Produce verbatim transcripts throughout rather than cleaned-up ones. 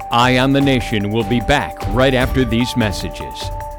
Eye on the Nation will be back right after these messages.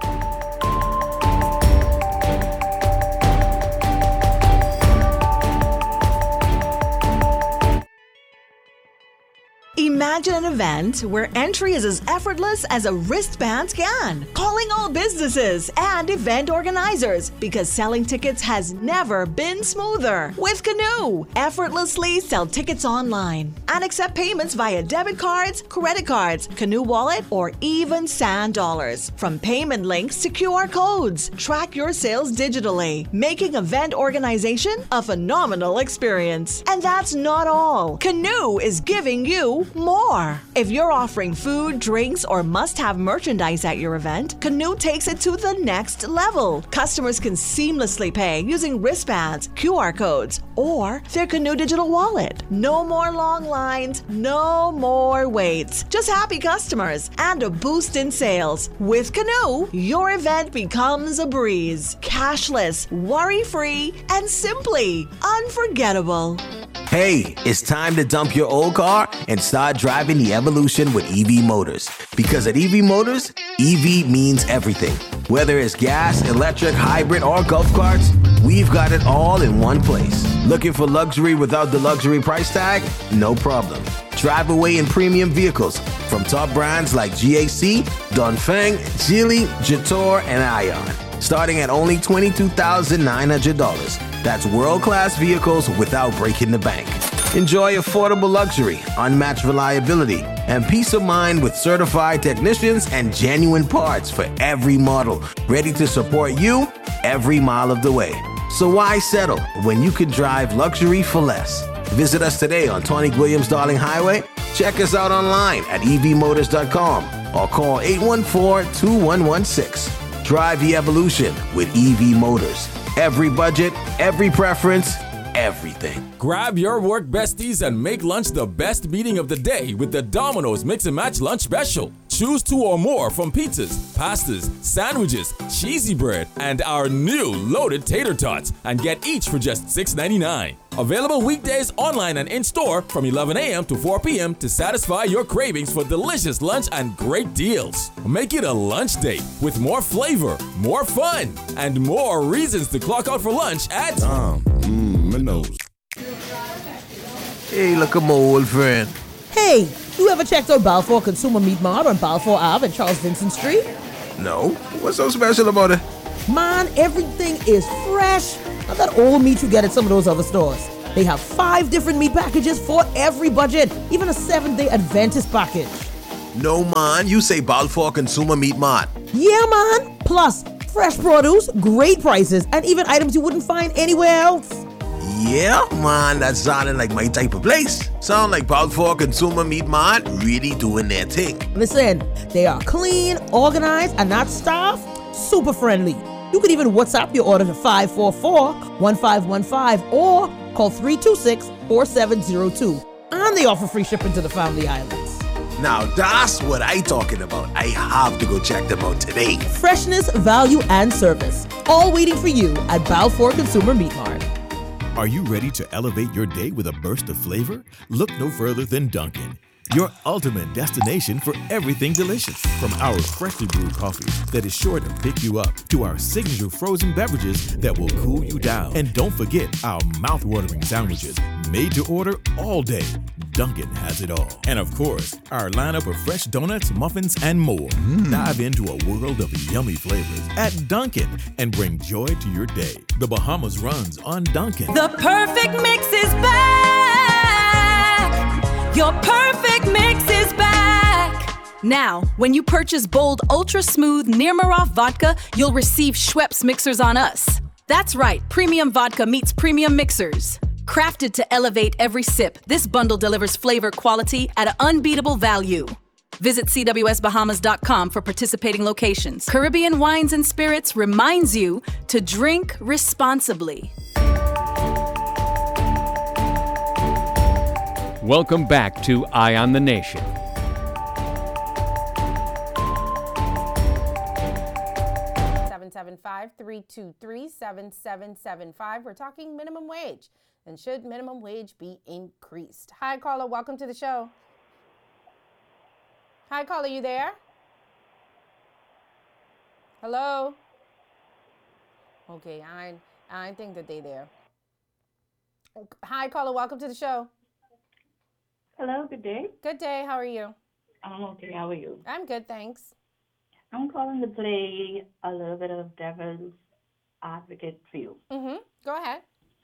Imagine an event where entry is as effortless as a wristband scan. Calling all businesses and event organizers because selling tickets has never been smoother. With Canoe, effortlessly sell tickets online and accept payments via debit cards, credit cards, Canoe Wallet, or even Sand Dollars. From payment links to Q R codes, track your sales digitally, making event organization a phenomenal experience. And that's not all. Canoe is giving you more. If you're offering food, drinks, or must-have merchandise at your event, Canoe takes it to the next level. Customers can seamlessly pay using wristbands, Q R codes, or their Canoe digital wallet. No more long lines, no more waits. Just happy customers and a boost in sales. With Canoe, your event becomes a breeze. Cashless, worry-free, and simply unforgettable. Hey, it's time to dump your old car and start driving the evolution with E V Motors. Because at E V Motors, E V means everything. Whether it's gas, electric, hybrid, or golf carts, we've got it all in one place. Looking for luxury without the luxury price tag? No problem. Drive away in premium vehicles from top brands like G A C, Dongfeng, Geely, Jetour, and Ion. Starting at only twenty-two thousand nine hundred dollars. That's world-class vehicles without breaking the bank. Enjoy affordable luxury, unmatched reliability, and peace of mind with certified technicians and genuine parts for every model, ready to support you every mile of the way. So why settle when you can drive luxury for less? Visit us today on Tony Williams Darling Highway. Check us out online at e v motors dot com or call eight one four, two one one six. Drive the evolution with E V Motors. Every budget, every preference, everything. Grab your work besties and make lunch the best meeting of the day with the Domino's Mix and Match Lunch Special. Choose two or more from pizzas, pastas, sandwiches, cheesy bread, and our new loaded tater tots, and get each for just six ninety-nine. Available weekdays online and in-store from eleven a.m. to four p.m. to satisfy your cravings for delicious lunch and great deals. Make it a lunch date with more flavor, more fun, and more reasons to clock out for lunch at Tom, mmm, my nose. Hey, look at my old friend. Hey, you ever checked out Balfour Consumer Meat Mart on Balfour Ave and Charles Vincent Street? No, what's so special about it? Man, everything is fresh. Not that old meat you get at some of those other stores. They have five different meat packages for every budget, even a seven-day Adventist package. No, man, you say Balfour Consumer Meat Mart. Yeah, man. Plus, fresh produce, great prices, and even items you wouldn't find anywhere else. Yeah, man, that sounded like my type of place. Sound like Balfour Consumer Meat Mart really doing their thing. Listen, they are clean, organized, and that staff, super friendly. You could even WhatsApp your order to five four four, one five one five or call three two six, four seven zero two. And they offer free shipping to the Family Islands. Now that's what I talking about. I have to go check them out today. Freshness, value, and service. All waiting for you at Balfour Consumer Meat Mart. Are you ready to elevate your day with a burst of flavor? Look no further than Dunkin', your ultimate destination for everything delicious. From our freshly brewed coffee that is sure to pick you up, to our signature frozen beverages that will cool you down. And don't forget our mouth-watering sandwiches, made to order all day. Dunkin' has it all. And of course, our lineup of fresh donuts, muffins, and more. Mm. Dive into a world of yummy flavors at Dunkin' and bring joy to your day. The Bahamas runs on Dunkin'. The perfect mix is back. Your perfect mix is back. Now, when you purchase Bold Ultra Smooth Nirmaroff Vodka, you'll receive Schweppes Mixers on Us. That's right, premium vodka meets premium mixers. Crafted to elevate every sip, this bundle delivers flavor quality at an unbeatable value. Visit C W S Bahamas dot com for participating locations. Caribbean Wines and Spirits reminds you to drink responsibly. Welcome back to Eye on the Nation. seven seven five, three two three, seven seven seven five. We're talking minimum wage. And should minimum wage be increased? Hi, caller. Welcome to the show. Hi, caller, you there? Hello? Okay, I I think that they there. Hi, caller, welcome to the show. Hello, good day. Good day, how are you? I'm okay, how are you? I'm good, thanks. I'm calling to play a little bit of devil's advocate for you. Mm-hmm, go ahead.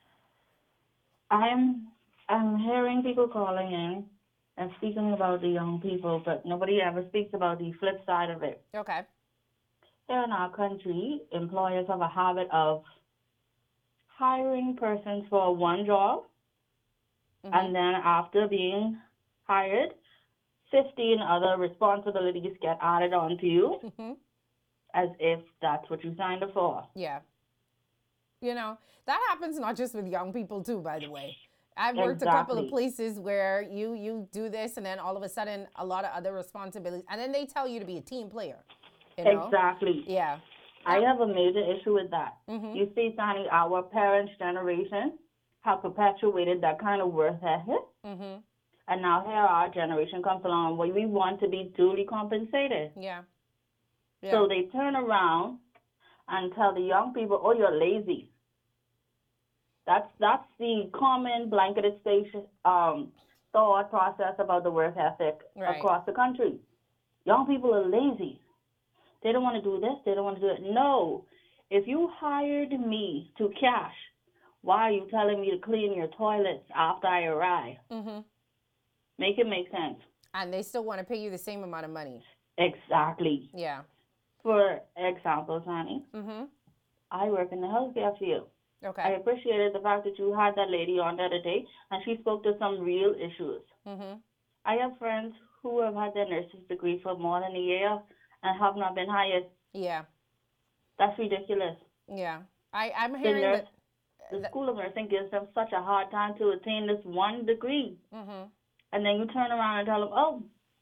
I'm I'm hearing people calling in and speaking about the young people, but nobody ever speaks about the flip side of it. Okay. Here in our country, employers have a habit of hiring persons for one job, Mm-hmm. and then after being hired, fifteen other responsibilities get added onto you Mm-hmm. as if that's what you signed up for. Yeah. You know, that happens not just with young people too, by the way. I've worked a couple of Exactly. places where you you do this and then all of a sudden a lot of other responsibilities and then they tell you to be a team player. You know? Exactly. Yeah. I have a major issue with that. Mm-hmm. You see, Sonny, our parents' generation have perpetuated that kind of work ethic. Mm-hmm. And now here our generation comes along where we want to be duly compensated. Yeah. Yeah. So they turn around and tell the young people, oh, you're lazy. That's that's the common blanketed station um, thought process about the work ethic Right. across the country. Young people are lazy. They don't want to do this. They don't want to do it. No. If you hired me to cash, why are you telling me to clean your toilets after I arrive? Mm-hmm. Make it make sense. And they still want to pay you the same amount of money. Exactly. Yeah. For example, Sonny, Mm-hmm. I work in the healthcare field. I Okay. appreciated the fact that you had that lady on the other day, and she spoke to some real issues. Mm-hmm. I have friends who have had their nurse's degree for more than a year and have not been hired. Yeah. That's ridiculous. Yeah. I, I'm The, hearing nurse, that. the School of Nursing gives them such a hard time to attain this one degree. Mm-hmm. And then you turn around and tell them, oh,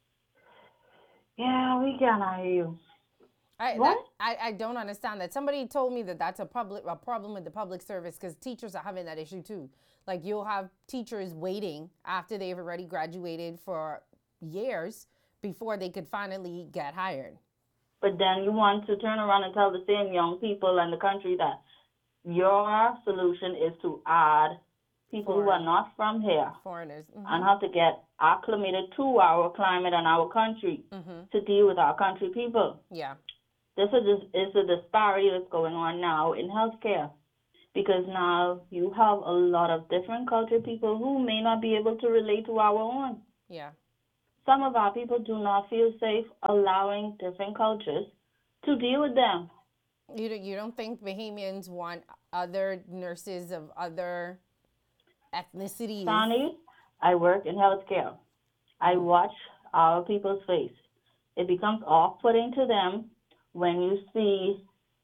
yeah, we can hire you. I, What? That, I I don't understand that. Somebody told me that that's a public a problem with the public service because teachers are having that issue too. Like you'll have teachers waiting after they've already graduated for years before they could finally get hired. But then you want to turn around and tell the same young people in the country that your solution is to add people who are not from here Foreigners. Mm-hmm. and have to get acclimated to our climate and our country Mm-hmm. to deal with our country people. Yeah. This is a, is a disparity that's going on now in healthcare because now you have a lot of different culture people who may not be able to relate to our own. Yeah. Some of our people do not feel safe allowing different cultures to deal with them. You don't, you don't think Bahamians want other nurses of other ethnicities? Sonny, I work in healthcare. I watch our people's face. It becomes off-putting to them when you see,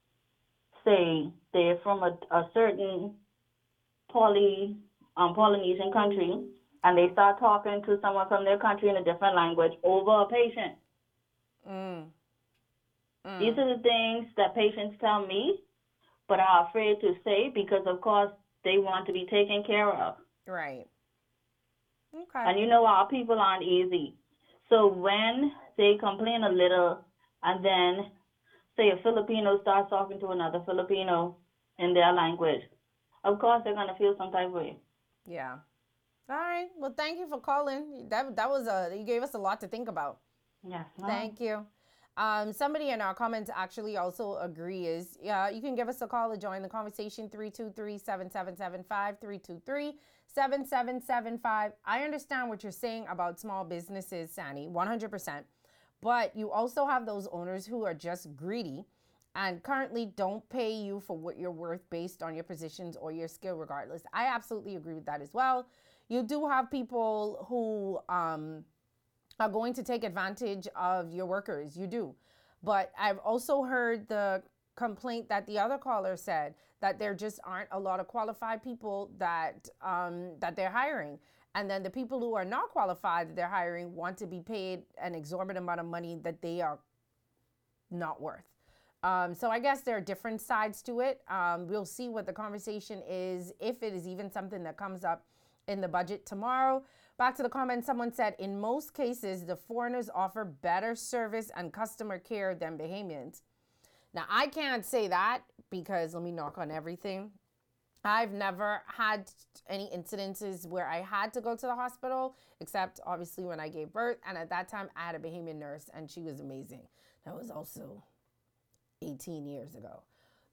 say, they're from a, a certain poly, um, Polynesian country, and they start talking to someone from their country in a different language over a patient. Mm. Mm. These are the things that patients tell me, but are afraid to say because, of course, they want to be taken care of. Right. Okay. And you know our people aren't easy. So when they complain a little and then, say, a Filipino starts talking to another Filipino in their language, of course they're going to feel some type of way. Yeah. All right. Well, thank you for calling. That that was a you gave us a lot to think about. Yes. No. Thank you. Um, somebody in our comments actually also agrees. Yeah, you can give us a call to join the conversation, three two three, seven seven seven five, three two three, seven seven seven five. I understand what you're saying about small businesses, Sani, one hundred percent. But you also have those owners who are just greedy and currently don't pay you for what you're worth based on your positions or your skill regardless. I absolutely agree with that as well. You do have people who um, are going to take advantage of your workers. You do. But I've also heard the complaint that the other caller said that there just aren't a lot of qualified people that um, that they're hiring. And then the people who are not qualified that they're hiring want to be paid an exorbitant amount of money that they are not worth. Um, so I guess there are different sides to it. Um, we'll see what the conversation is, if it is even something that comes up in the budget tomorrow. Back to the comment, someone said, in most cases, the foreigners offer better service and customer care than Bahamians. Now, I can't say that because let me knock on everything. I've never had any incidences where I had to go to the hospital, except obviously when I gave birth. And at that time, I had a Bahamian nurse, and she was amazing. That was also eighteen years ago.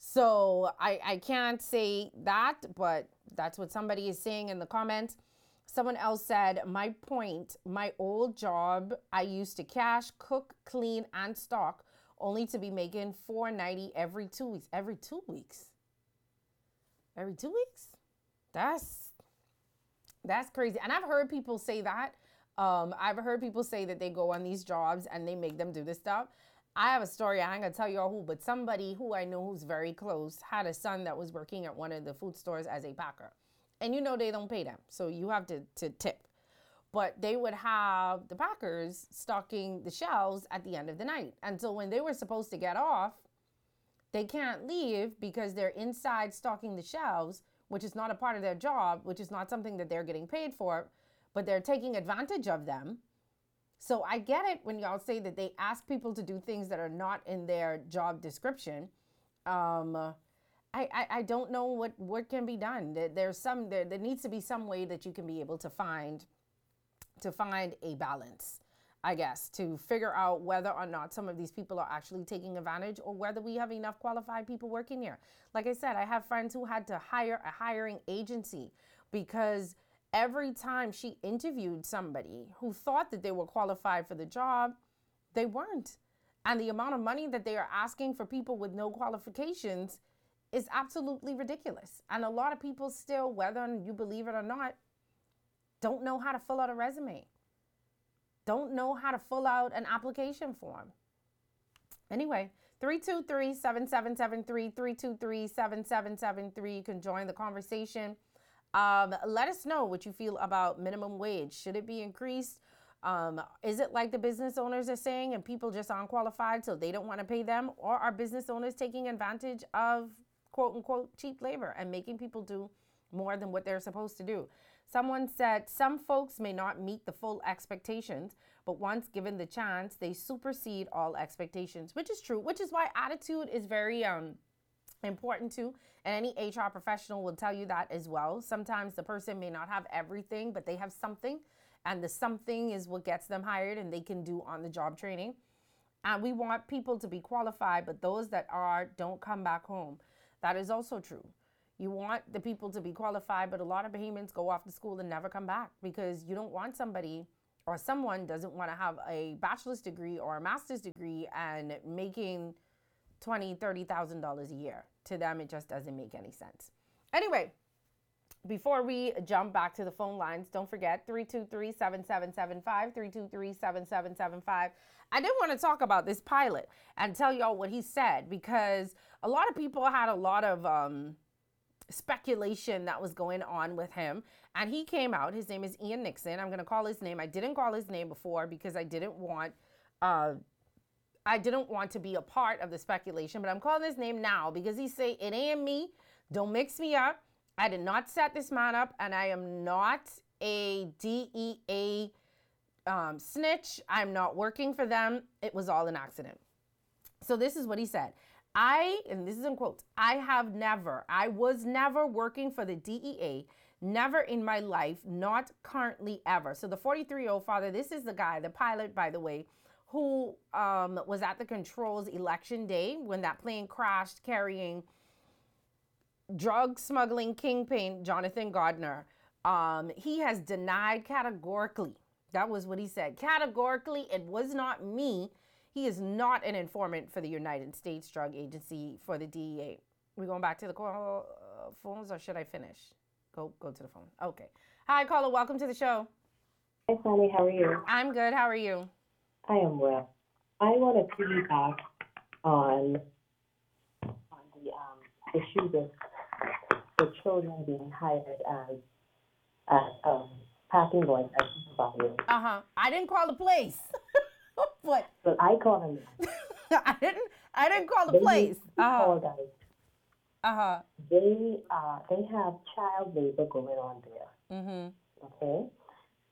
So I, I can't say that, but that's what somebody is saying in the comments. Someone else said, my point, my old job, I used to cash, cook, clean, and stock, only to be making four ninety every two weeks. Every two weeks? Every two weeks? That's that's crazy. And I've heard people say that. Um, I've heard people say that they go on these jobs and they make them do this stuff. I have a story, I ain't gonna tell y'all who, but somebody who I know who's very close had a son that was working at one of the food stores as a packer. And you know they don't pay them, so you have to, to tip. But they would have the packers stocking the shelves at the end of the night. And so when they were supposed to get off, they can't leave because they're inside stocking the shelves, which is not a part of their job, which is not something that they're getting paid for, but they're taking advantage of them. So I get it when y'all say that they ask people to do things that are not in their job description. Um, I, I, I don't know what, what can be done. There, there's some, there, there needs to be some way that you can be able to find, to find a balance, I guess, to figure out whether or not some of these people are actually taking advantage or whether we have enough qualified people working here. Like I said, I have friends who had to hire a hiring agency because every time she interviewed somebody who thought that they were qualified for the job, they weren't. And the amount of money that they are asking for people with no qualifications is absolutely ridiculous. And a lot of people still, whether you believe it or not, don't know how to fill out a resume. Don't know how to fill out an application form. Anyway, three two three, seven seven seven three, three two three, seven seven seven three. You can join the conversation. Um, let us know what you feel about minimum wage. Should it be increased? Um, is it like the business owners are saying and people just aren't qualified so they don't want to pay them? Or are business owners taking advantage of quote unquote cheap labor and making people do more than what they're supposed to do? Someone said some folks may not meet the full expectations, but once given the chance, they supersede all expectations, which is true, which is why attitude is very um, important too. And any H R professional will tell you that as well. Sometimes the person may not have everything, but they have something, and the something is what gets them hired and they can do on the job training. And we want people to be qualified, but those that are don't come back home. That is also true. You want the people to be qualified, but a lot of Bahamians go off to school and never come back because you don't want somebody or someone doesn't want to have a bachelor's degree or a master's degree and making twenty thousand dollars, thirty thousand dollars a year. To them, it just doesn't make any sense. Anyway, before we jump back to the phone lines, don't forget three two three, seven seven seven five, three two three, seven seven seven five. I did want to talk about this pilot and tell y'all what he said because a lot of people had a lot of um, speculation that was going on with him. And he came out. His name is Ian Nixon. I'm going to call his name. I didn't call his name before because I didn't want uh, I didn't want to be a part of the speculation, but I'm calling his name now because he say, it ain't me. Don't mix me up. I did not set this man up, and I am not a D E A um, snitch. I'm not working for them. It was all an accident. So this is what he said. I, and this is in quotes, I have never, I was never working for the D E A, never in my life, not currently ever. So the forty-three-year-old father, this is the guy, the pilot, by the way, who um, was at the controls election day when that plane crashed carrying drug smuggling kingpin Jonathan Gardner. Um, he has denied categorically. That was what he said. Categorically, it was not me. He is not an informant for the United States Drug Agency for the D E A. We going back to the call, uh, phones, or should I finish? Go go to the phone. Okay. Hi, caller. Welcome to the show. Hi, Sonny. How are you? I'm good. How are you? I am well. I want to piggyback on on the um, issue with the children being hired as as um, packing boys as supervisors. Uh huh. I didn't call the place. What? But I call them. I didn't. I didn't call the they place. Uh huh. Guys. Uh huh. They uh they have child labor going on there. Mhm. Okay.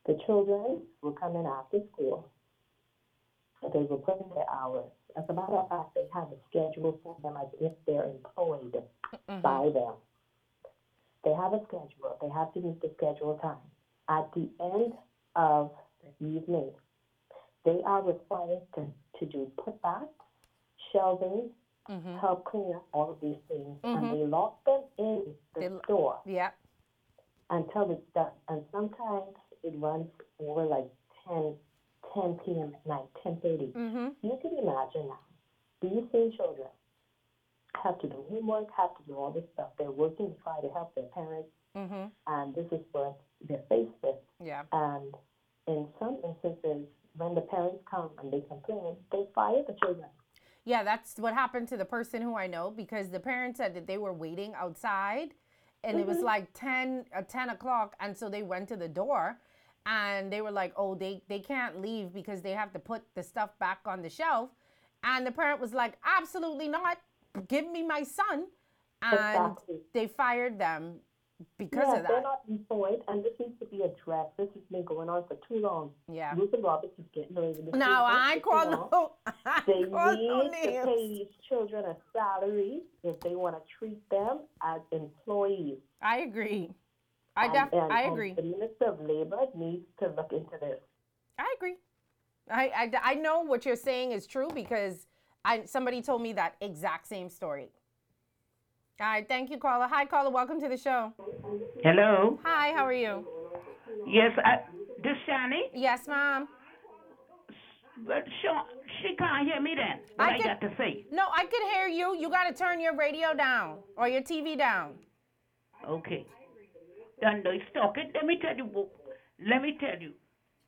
The children will come in after school. They will put in their hours. As a matter of fact, they have a schedule for them as if they're employed mm-hmm. by them. They have a schedule. They have to meet the schedule time. At the end of the evening, they are required to, to do putbacks, shelving, mm-hmm. help clean up all of these things, mm-hmm. and they lock them in the they, store yeah. until it's done. And sometimes it runs over like ten p.m. at night, ten thirty. Mm-hmm. You can imagine now, these same children have to do homework, have to do all this stuff. They're working to try to help their parents, mm-hmm. and this is what they're faced with. Yeah. And in some instances, when the parents come and they complain, they fire the children. Yeah, that's what happened to the person who I know, because the parents said that they were waiting outside, and mm-hmm. it was like ten, uh, ten o'clock, and so they went to the door, and they were like, oh, they, they can't leave because they have to put the stuff back on the shelf. And the parent was like, absolutely not. Give me my son. And exactly. they fired them because yeah, of that. They're not employed, and this needs to be addressed. This has been going on for too long. Yeah. Ruther Roberts is getting away with this. No, I call no. I They call need no to names. pay these children a salary if they want to treat them as employees. I agree. I def- and, and, I and agree. The Minister of Labor needs to look into this. I agree. I, I, I know what you're saying is true because I somebody told me that exact same story. All right, thank you, caller. Hi, caller. Welcome to the show. Hello. Hi, how are you? Yes, I, this Shani? Yes, Mom. But she, she can't hear me then. What I, I got to say? No, I can hear you. You got to turn your radio down or your T V down. Okay. Then they stuck it. Let me tell you. Let me tell you.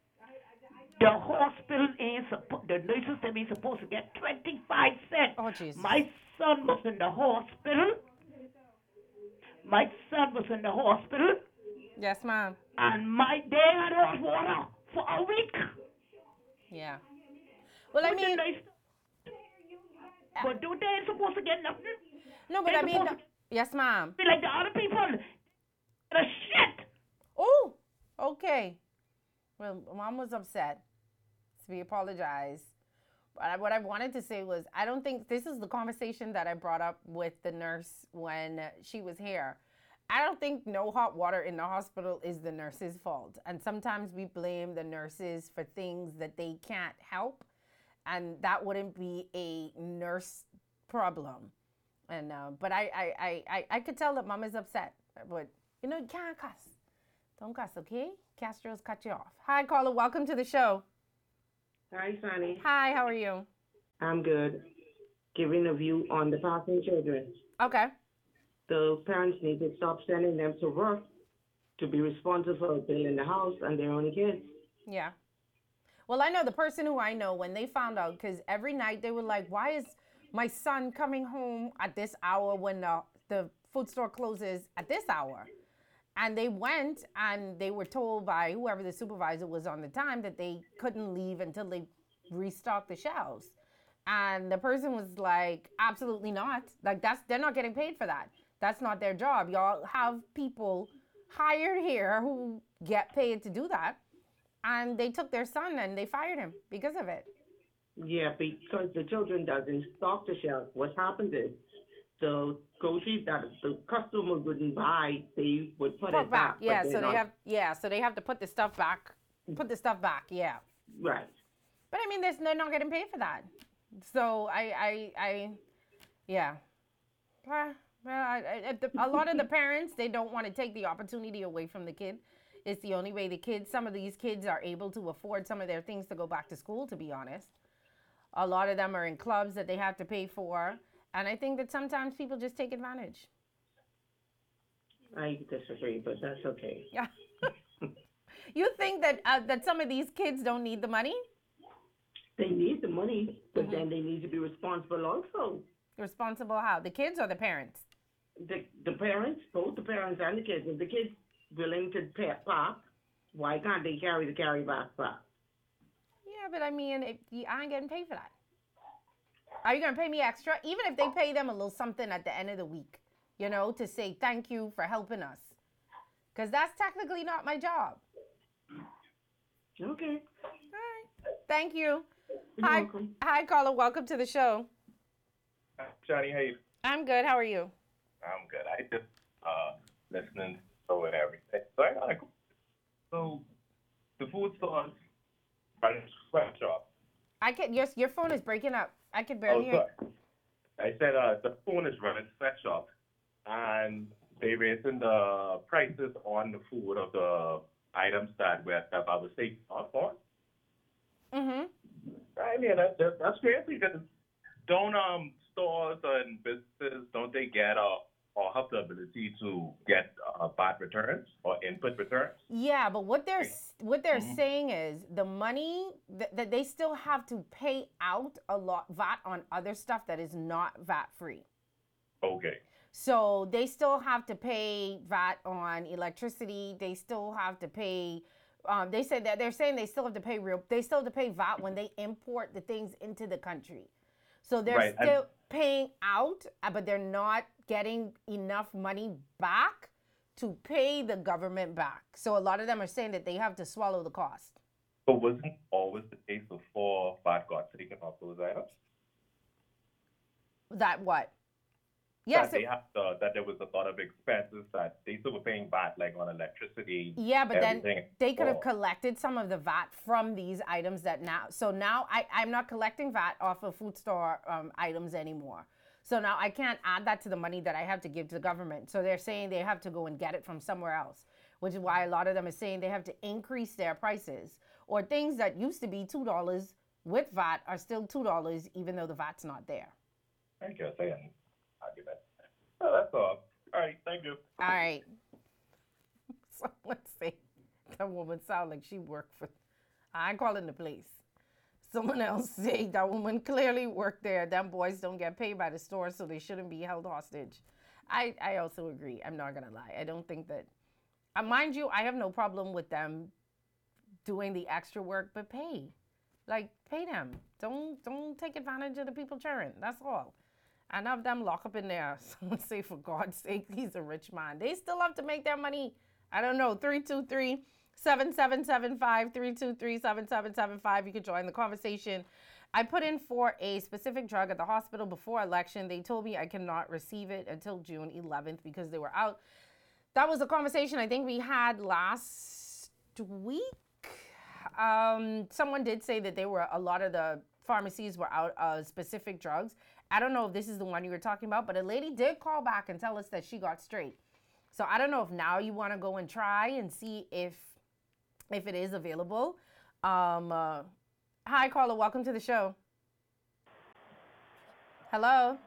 The hospital ain't supposed. The nurses they be supposed to get twenty-five cents. Oh, Jesus. My son was in the hospital. My son was in the hospital. Yes, Mom. And my they had hot water for a week. Yeah. Well, I mean. Nice, but do they ain't supposed to get nothing? No, but They're I mean. To, yes, Mom. Be like the other people. The shit. Oh, okay. Well, Mom was upset. So we apologize. But I, what I wanted to say was, I don't think this is the conversation that I brought up with the nurse when she was here. I don't think no hot water in the hospital is the nurse's fault. And sometimes we blame the nurses for things that they can't help. And that wouldn't be a nurse problem. And uh, but I, I, I, I, I could tell that Mom is upset. But, you know, you can't cuss. Don't cuss, okay? Castro's cut you off. Hi, caller. Welcome to the show. Hi, Sonny. Hi, how are you? I'm good. Giving a view on the passing children. Okay. The parents need to stop sending them to work to be responsible for building the house and their own kids. Yeah. Well, I know the person who I know, when they found out, because every night they were like, why is my son coming home at this hour when the, the food store closes at this hour? And they went and they were told by whoever the supervisor was on the time that they couldn't leave until they restocked the shelves. And the person was like, absolutely not. Like, that's, they're not getting paid for that. That's not their job. Y'all have people hired here who get paid to do that. And they took their son and they fired him because of it. Yeah, because the children doesn't stock the shelf. What happens is the groceries that the customer wouldn't buy, they would put, put it back. back. Yeah, so they not... have yeah, so they have to put the stuff back. Put the stuff back. Yeah. Right. But I mean, they're not getting paid for that. So I I I yeah. Well, I, I, the, a lot of the parents, they don't want to take the opportunity away from the kid. It's the only way the kids, some of these kids are able to afford some of their things to go back to school, to be honest. A lot of them are in clubs that they have to pay for. And I think that sometimes people just take advantage. I disagree, but that's okay. Yeah. You think that uh, that some of these kids don't need the money? They need the money, but mm-hmm. then they need to be responsible also. Responsible how? The kids or the parents? The the parents, both the parents and the kids. If the kids willing to pay park, why can't they carry the carry back park? Yeah, but I mean, if you, I ain't getting paid for that. Are you going to pay me extra? Even if they pay them a little something at the end of the week, you know, to say thank you for helping us. Because that's technically not my job. Okay. Thank you. You're hi, welcome. hi, caller. Welcome to the show. Johnny, how you? I'm good. How are you? I'm good. I just uh listening to the show and everything. So I got a so the food stores running sweatshop. I can. Your your phone is breaking up. I can Oh, barely hear. sorry. I said uh the phone is running sweatshop, and they raising the prices on the food of the items that we that I was taking off on. Mhm. I mean that, that that's crazy because don't um stores and businesses don't they get uh or have the ability to get uh, V A T returns or input returns? Yeah, but what they're s- what they're Mhm. saying is the money that, that they still have to pay out a lot V A T on other stuff that is not V A T free. Okay. So they still have to pay V A T on electricity. They still have to pay. Um, they said that they're saying they still have to pay real. They still have to pay V A T when they import the things into the country. So they're Right, and- still paying out, uh, but they're not getting enough money back to pay the government back. So a lot of them are saying that they have to swallow the cost. But wasn't always the case before V A T got taken off those items? That what? Yes. That they have to, that there was a lot of expenses that they still were paying V A T like on electricity. Yeah, but then everything. they could have Oh. collected some of the V A T from these items that now. So now I, I'm not collecting V A T off of food store um, items anymore. So now I can't add that to the money that I have to give to the government. So they're saying they have to go and get it from somewhere else, which is why a lot of them are saying they have to increase their prices. Or things that used to be two dollars with V A T are still two dollars even though the V A T's not there. I guess I can argue that. Oh, that's all. All right, thank you. All right. Someone say that woman sound like she worked for. I ain't calling the police. Someone else say that woman clearly worked there. Them boys don't get paid by the store, so they shouldn't be held hostage. I, I also agree. I'm not gonna lie. I don't think that. Uh, mind you, I have no problem with them doing the extra work, but pay, like pay them. Don't don't take advantage of the people churning. That's all. And have them lock up in there. Someone say, for God's sake, he's a rich man. They still have to make their money. I don't know. three two three, seven seven seven five, three two three, seven seven seven five. You could join the conversation. I put in for a specific drug at the hospital before election. They told me I cannot receive it until June eleventh because they were out. That was a conversation I think we had last week. Um, someone did say that they were, a lot of the pharmacies were out of specific drugs. I don't know if this is the one you were talking about, but a lady did call back and tell us that she got straight. So I don't know if now you want to go and try and see if if it is available. Um, uh, hi, caller. Welcome to the show. Hello.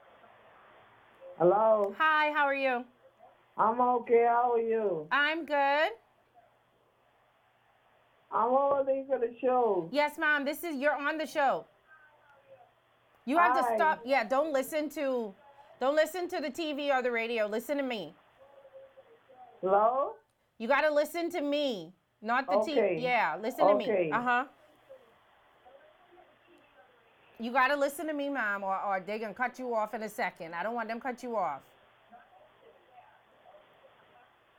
Hello. Hi, how are you? I'm okay. How are you? I'm good. I'm already for the show. Yes, ma'am. This is, you're on the show. You have Hi. to stop. Yeah, don't listen to, don't listen to the T V or the radio. Listen to me. Hello? You got to listen to me, not the T V. Okay. Yeah, listen to me. Okay. Uh-huh. You got to listen to me, ma'am, or, or they're going to cut you off in a second. I don't want them to cut you off. Oh,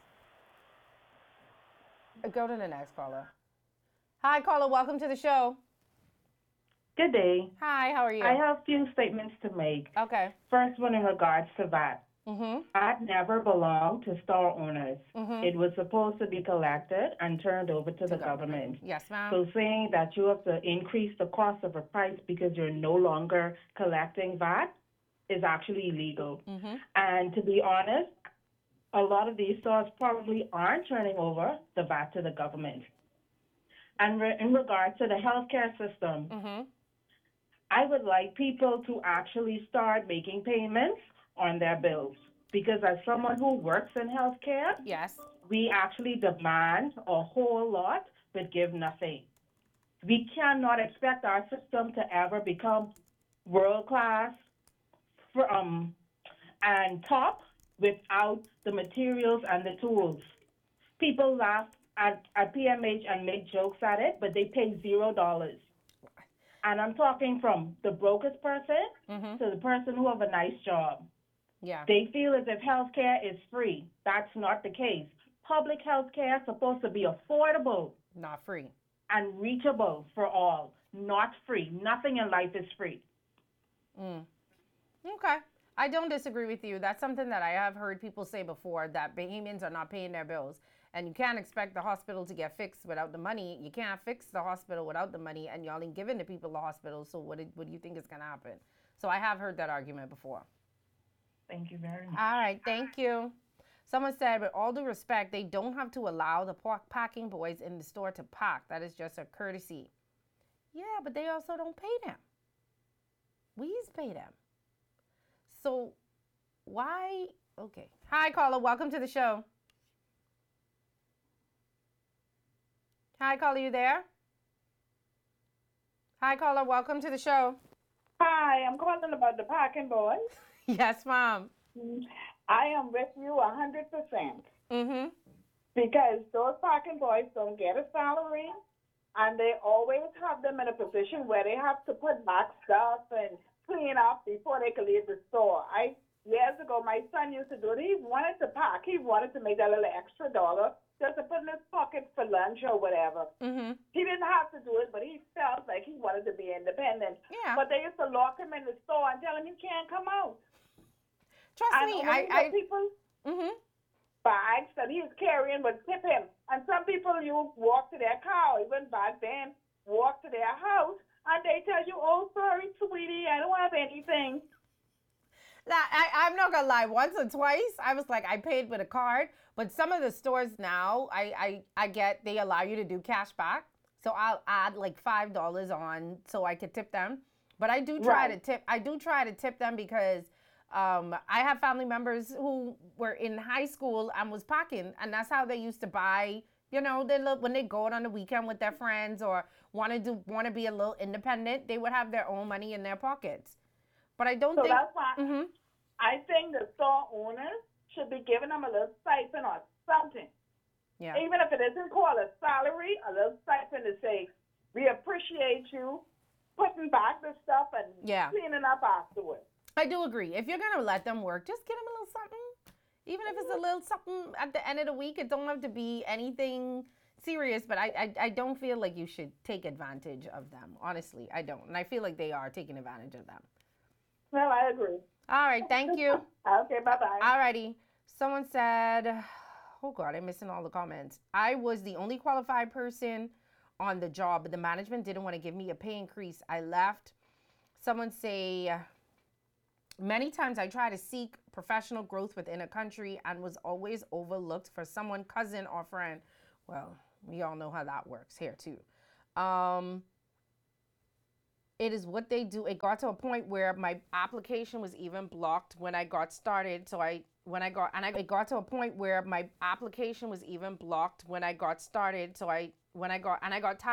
jeez. Go to the next caller. Hi, caller. Welcome to the show. Good day. Hi, how are you? I have a few statements to make. Okay. First one in regards to V A T. Mm-hmm. V A T never belonged to store owners. Mhm. It was supposed to be collected and turned over to, the government. government. Yes, ma'am. So saying that you have to increase the cost of a price because you're no longer collecting V A T is actually illegal. Mm-hmm. And to be honest, a lot of these stores probably aren't turning over the V A T to the government. And re- in regards to the healthcare system, Mm-hmm. I would like people to actually start making payments on their bills. Because as someone who works in healthcare, yes, we actually demand a whole lot but give nothing. We cannot expect our system to ever become world class um, and top without the materials and the tools. People laugh at, at P M H and make jokes at it, but they pay zero dollars. And I'm talking from the brokest person Mm-hmm. to the person who have a nice job. Yeah. They feel as if healthcare is free. That's not the case. Public healthcare is supposed to be affordable. Not free. And reachable for all, not free. Nothing in life is free. Mm. Okay. I don't disagree with you. That's something that I have heard people say before, that Bahamians are not paying their bills. And you can't expect the hospital to get fixed without the money. You can't fix the hospital without the money, and y'all ain't giving the people the hospital. So what, did, what do you think is going to happen? So I have heard that argument before. Thank you very much. All right. Thank you. Someone said, with all due respect, they don't have to allow the packing boys in the store to pack. That is just a courtesy. Yeah, but they also don't pay them. We pay them. So why? Okay. Hi, caller. Welcome to the show. Hi, caller. You there? Hi, caller. Welcome to the show. Hi, I'm calling about the parking boys. Yes, Mom. I am with you a hundred percent. Mm-hmm. Because those parking boys don't get a salary, and they always have them in a position where they have to put back stuff and clean up before they can leave the store. I years ago, my son used to do it. He wanted to park. He wanted to make that little extra dollar just to put in his pocket for lunch or whatever. Mm-hmm. He didn't have to do it, but he felt like he wanted to be independent. Yeah. But they used to lock him in the store and tell him you can't come out. Trust and me, when I, I people mm-hmm. bags that he's carrying would tip him. And some people, you walk to their car, even back then, walk to their house, and they tell you, oh, sorry, sweetie, I don't have anything. I, I'm not gonna lie. Once or twice, I was like, I paid with a card. But some of the stores now, I, I, I get they allow you to do cash back. So I'll add like five dollars on so I could tip them. But I do try Right. to tip. I do try to tip them because um, I have family members who were in high school and was packing, and that's how they used to buy. You know, they look when they go out on the weekend with their friends or want to do want to be a little independent. They would have their own money in their pockets. But I don't So think. that's why Mhm. I think the store owners should be giving them a little stipend or something. Yeah. Even if it isn't called a salary, a little stipend to say, we appreciate you putting back the stuff and Yeah. cleaning up afterwards. I do agree. If you're gonna let them work, just give them a little something. Even if it's a little something at the end of the week, it don't have to be anything serious. But I, I, I don't feel like you should take advantage of them. Honestly, I don't. And I feel like they are taking advantage of them. Well, I agree. All right, thank you. Okay, bye-bye. All righty. Someone said, oh God, I'm missing all the comments. I was the only qualified person on the job, but the management didn't want to give me a pay increase. I left. Someone say, many times I try to seek professional growth within a country and was always overlooked for someone, cousin or friend. Well, we all know how that works here too. Um, it is what they do. It got to a point where my application was even blocked when I got started. So I, when I got, and I, it got to a point where my application was even blocked when I got started. So I, when I got, and I got tired.